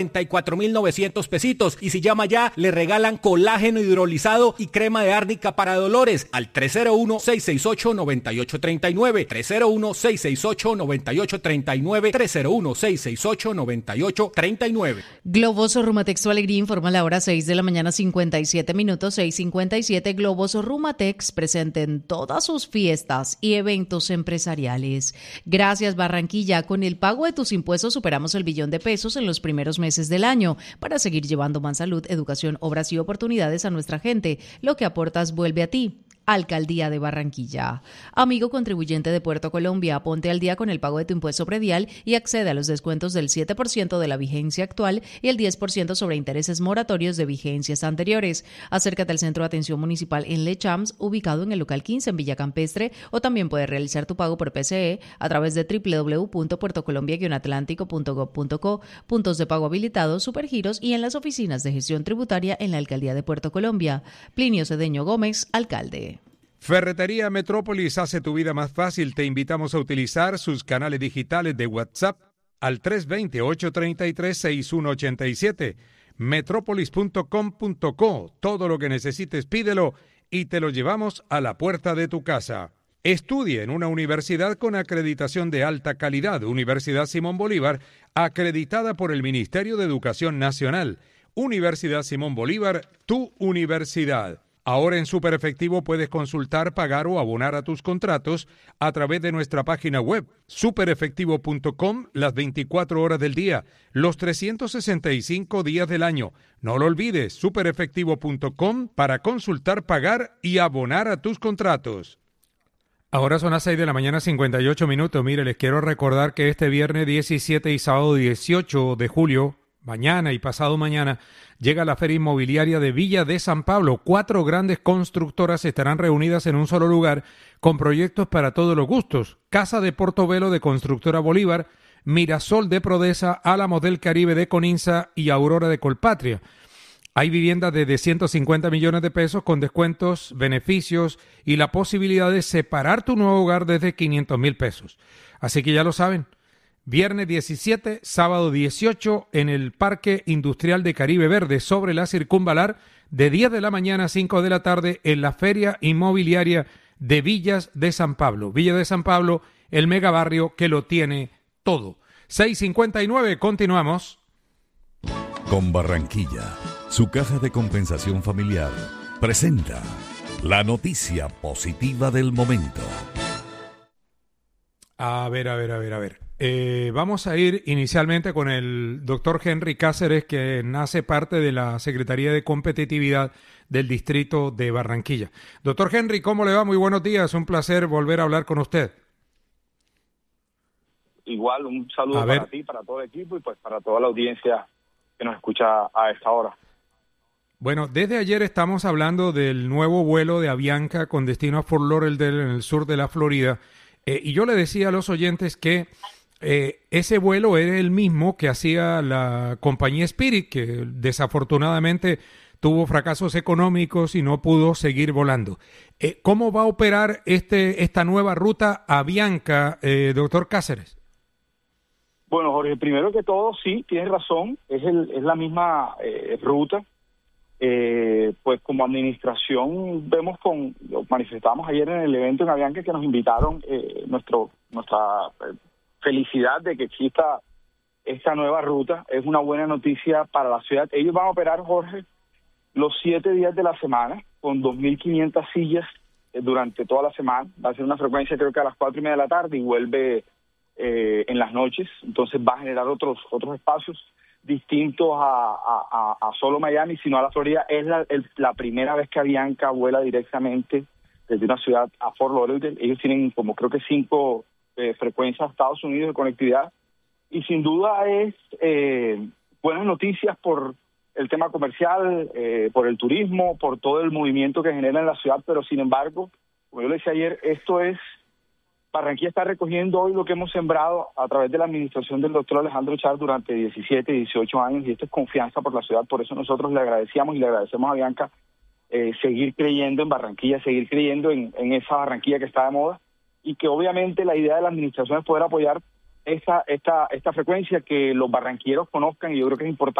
$44.900 pesitos. Y si llama ya, le regalan colágeno hidrolizado y crema de árnica para dolores al 301-668-9839, 301-668-9839, 301-668-9839. Globos Rumatex, tu alegría, informa a la hora 6 de la mañana, 57 minutos, 6:57. Globos Rumatex, presente en todas sus fiestas y eventos empresariales. Gracias, Barranquilla. Con el pago de tus impuestos superamos el $1 billón en los primeros meses del año para seguir llevando más salud, educación, obras y oportunidades a nuestra gente. Lo que aportas vuelve a ti. Alcaldía de Barranquilla. Amigo contribuyente de Puerto Colombia, ponte al día con el pago de tu impuesto predial y accede a los descuentos del 7% de la vigencia actual y el 10% sobre intereses moratorios de vigencias anteriores. Acércate al Centro de Atención Municipal en Lechams, ubicado en el local 15 en Villa Campestre, o también puedes realizar tu pago por PCE a través de www.puertocolombia-atlántico.gov.co, puntos de pago habilitados, supergiros y en las oficinas de gestión tributaria en la Alcaldía de Puerto Colombia. Plinio Cedeño Gómez, alcalde. Ferretería Metrópolis hace tu vida más fácil. Te invitamos a utilizar sus canales digitales de WhatsApp al 320-833-6187. Metrópolis.com.co. Todo lo que necesites pídelo y te lo llevamos a la puerta de tu casa. Estudie en una universidad con acreditación de alta calidad. Universidad Simón Bolívar, acreditada por el Ministerio de Educación Nacional. Universidad Simón Bolívar, tu universidad. Ahora en Super Efectivo puedes consultar, pagar o abonar a tus contratos a través de nuestra página web, superefectivo.com, las 24 horas del día, los 365 días del año. No lo olvides, superefectivo.com para consultar, pagar y abonar a tus contratos. Ahora son las 6 de la mañana, 58 minutos. Mire, les quiero recordar que este viernes 17 y sábado 18 de julio, mañana y pasado mañana, llega la Feria Inmobiliaria de Villa de San Pablo. 4 grandes constructoras estarán reunidas en un solo lugar con proyectos para todos los gustos. Casa de Portobelo de Constructora Bolívar, Mirasol de Prodesa, Álamos del Caribe de Coninsa y Aurora de Colpatria. Hay viviendas de 150 millones de pesos con descuentos, beneficios y la posibilidad de separar tu nuevo hogar desde 500,000 pesos. Así que ya lo saben. Viernes 17, sábado 18 en el Parque Industrial de Caribe Verde sobre la Circunvalar, de 10 de la mañana a 5 de la tarde en la Feria Inmobiliaria de Villas de San Pablo. Villa de San Pablo, el megabarrio que lo tiene todo. 6:59, continuamos. Con Barranquilla, su caja de compensación familiar presenta la noticia positiva del momento. A ver. Vamos a ir inicialmente con el doctor Henry Cáceres, que hace parte de la Secretaría de Competitividad del Distrito de Barranquilla. Doctor Henry, ¿cómo le va? Muy buenos días, un placer volver a hablar con usted. Igual, un saludo para ti, para todo el equipo y pues para toda la audiencia que nos escucha a esta hora. Bueno, desde ayer estamos hablando del nuevo vuelo de Avianca con destino a Fort Lauderdale en el sur de la Florida, y yo le decía a los oyentes que ese vuelo era el mismo que hacía la compañía Spirit, que desafortunadamente tuvo fracasos económicos y no pudo seguir volando. ¿Cómo va a operar esta nueva ruta Avianca, doctor Cáceres? Bueno, Jorge, primero que todo, sí, tienes razón, es la misma ruta. Pues como administración lo manifestamos ayer en el evento en Avianca que nos invitaron, nuestra felicidad de que exista esta nueva ruta. Es una buena noticia para la ciudad. Ellos van a operar, Jorge, los 7 días de la semana con 2.500 sillas durante toda la semana. Va a ser una frecuencia creo que a las 4:30 de la tarde y vuelve en las noches. Entonces va a generar otros espacios distintos a solo Miami, sino a la Florida. Es la primera vez que Avianca vuela directamente desde una ciudad a Fort Lauderdale. Ellos tienen como creo que 5 frecuencias a Estados Unidos de conectividad, y sin duda es buenas noticias por el tema comercial, por el turismo, por todo el movimiento que genera en la ciudad, pero sin embargo, como yo le decía ayer, Barranquilla está recogiendo hoy lo que hemos sembrado a través de la administración del doctor Alejandro Char durante 17, 18 años, y esto es confianza por la ciudad. Por eso nosotros le agradecíamos y le agradecemos a Avianca seguir creyendo en Barranquilla, seguir creyendo en esa Barranquilla que está de moda, y que obviamente la idea de la administración es poder apoyar esta frecuencia, que los barranquilleros conozcan, y yo creo que es importante